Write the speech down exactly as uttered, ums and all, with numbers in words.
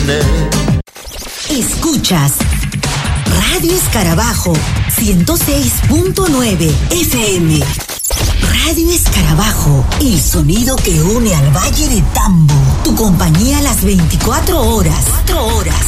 tener. Escuchas Radio Escarabajo ciento seis punto nueve F M. Radio Escarabajo, el sonido que une al Valle de Tambo. Tu compañía a las veinticuatro horas. Cuatro horas.